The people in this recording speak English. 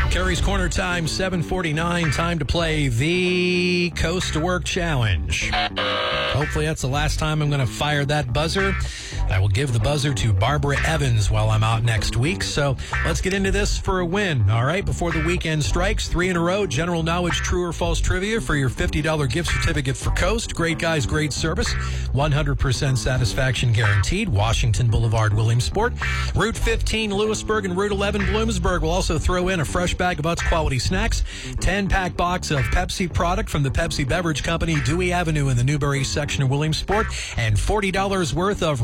Carrie's Corner time, 7:49. Time to play the Coast to Work Challenge. Hopefully that's the last time I'm going to fire that buzzer. I will give the buzzer to Barbara Evans while I'm out next week. So let's get into this for a win. All right, before the weekend strikes, 3 in a row, general knowledge, true or false trivia for your $50 gift certificate for Coast. Great guys, great service. 100% satisfaction guaranteed. Washington Boulevard, Williamsport. Route 15, Lewisburg, and Route 11, Bloomsburg. We'll also throw in a fresh bag of Utz quality snacks, 10-pack box of Pepsi product from the Pepsi Beverage Company, Dewey Avenue in the Newberry section of Williamsport, and $40 worth of